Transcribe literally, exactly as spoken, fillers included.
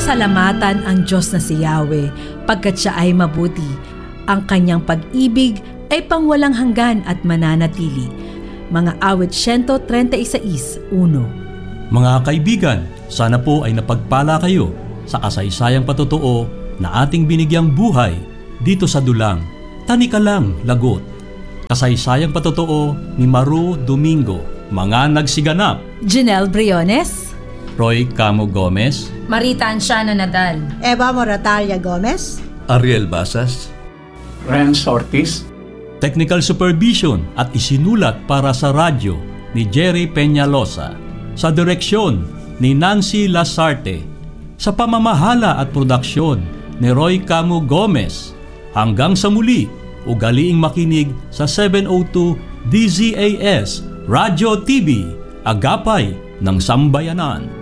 Pasalamatan ang Diyos na si Yahweh, pagkat siya ay mabuti. Ang kanyang pag-ibig ay pangwalang hanggan at mananatili. Mga awit one thirty-six one. Mga kaibigan, sana po ay napagpala kayo sa kasaysayang patotoo na ating binigyang buhay dito sa dulang Tanikalang Lagot. Kasaysayang patotoo ni Maru Domingo. Mga nagsiganap: Janelle Briones, Roy Camo Gomez, Marita Anciano Nadal, Eva Moratalia Gomez, Ariel Basas, Renz Ortiz. Technical Supervision at isinulat para sa radyo ni Jerry Peñalosa. Sa direksyon ni Nancy Lasarte. Sa pamamahala at produksyon ni Roy Camo Gomez. Hanggang sa muli, ugaliing makinig sa seven oh two D Z A S Radio T V, Agapay ng Sambayanan.